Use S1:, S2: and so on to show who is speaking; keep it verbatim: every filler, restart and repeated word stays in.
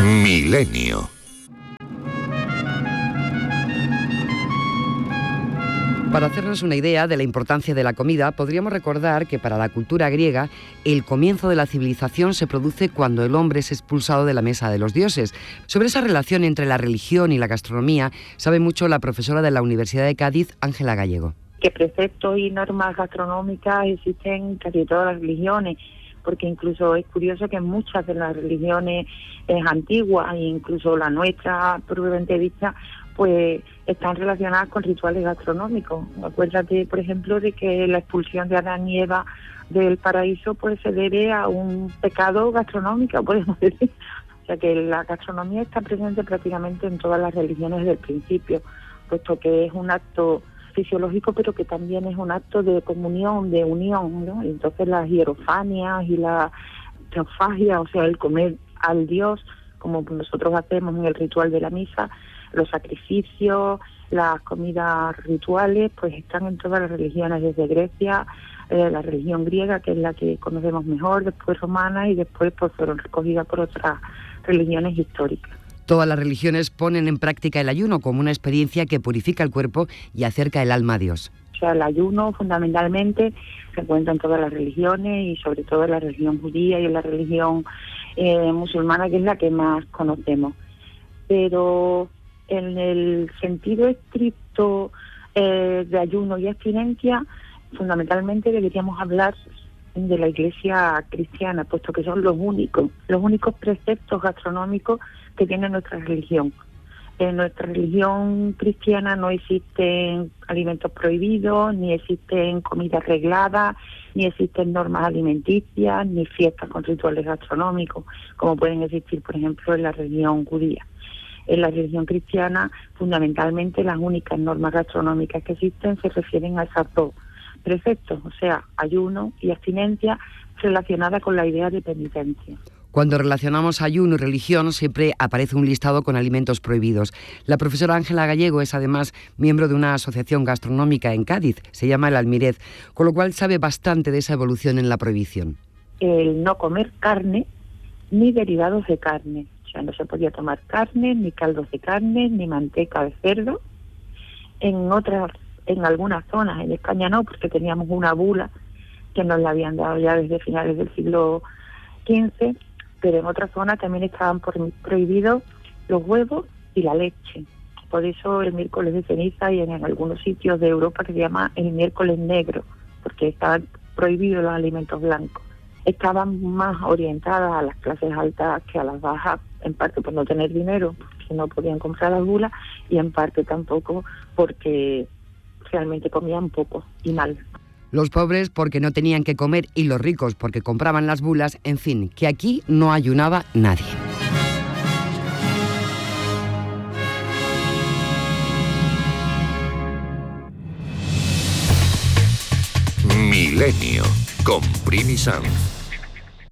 S1: Milenio.
S2: Para hacernos una idea de la importancia de la comida, podríamos recordar que para la cultura griega el comienzo de la civilización se produce cuando el hombre es expulsado de la mesa de los dioses. Sobre esa relación entre la religión y la gastronomía sabe mucho la profesora de la Universidad de Cádiz, Ángela Gallego.
S3: Que preceptos y normas gastronómicas existen en casi todas las religiones, porque incluso es curioso que muchas de las religiones eh, antiguas, e incluso la nuestra propiamente dicha, pues están relacionadas con rituales gastronómicos. Acuérdate, por ejemplo, de que la expulsión de Adán y Eva del paraíso pues se debe a un pecado gastronómico, podemos decir. O sea que la gastronomía está presente prácticamente en todas las religiones desde el principio, puesto que es un acto fisiológico, pero que también es un acto de comunión, de unión, ¿no? Entonces las hierofanias y la teofagia, o sea, el comer al Dios, como nosotros hacemos en el ritual de la misa, los sacrificios, las comidas rituales, pues están en todas las religiones, desde Grecia, eh, la religión griega, que es la que conocemos mejor, después romana, y después pues fueron recogidas por otras religiones históricas.
S2: Todas las religiones ponen en práctica el ayuno como una experiencia que purifica el cuerpo y acerca el alma a Dios.
S3: O sea, el ayuno fundamentalmente se encuentra en todas las religiones y sobre todo en la religión judía y en la religión eh, musulmana, que es la que más conocemos. Pero en el sentido estricto eh, de ayuno y abstinencia, fundamentalmente deberíamos hablar de la Iglesia cristiana, puesto que son los únicos, los únicos preceptos gastronómicos que tiene nuestra religión. En nuestra religión cristiana no existen alimentos prohibidos, ni existen comida arreglada, ni existen normas alimenticias, ni fiestas con rituales gastronómicos, como pueden existir, por ejemplo, en la religión judía. En la religión cristiana, fundamentalmente, las únicas normas gastronómicas que existen se refieren a esos dos preceptos, o sea, ayuno y abstinencia, relacionada con la idea de penitencia.
S2: Cuando relacionamos ayuno y religión, siempre aparece un listado con alimentos prohibidos. La profesora Ángela Gallego es además miembro de una asociación gastronómica en Cádiz, se llama El Almirez, con lo cual sabe bastante de esa evolución en la prohibición.
S3: El no comer carne ni derivados de carne. O sea, no se podía tomar carne, ni caldos de carne, ni manteca de cerdo. En otras, en algunas zonas, en España no, porque teníamos una bula que nos la habían dado ya desde finales del siglo quince, pero en otras zonas también estaban prohibidos los huevos y la leche. Por eso el miércoles de ceniza, y en, en algunos sitios de Europa que se llama el miércoles negro, porque estaban prohibidos los alimentos blancos. Estaban más orientadas a las clases altas que a las bajas, en parte por no tener dinero, porque no podían comprar las bulas, y en parte tampoco porque realmente comían poco y mal.
S2: Los pobres porque no tenían que comer y los ricos porque compraban las bulas, en fin, que aquí no ayunaba nadie.
S1: Milenio con Primi Sanz.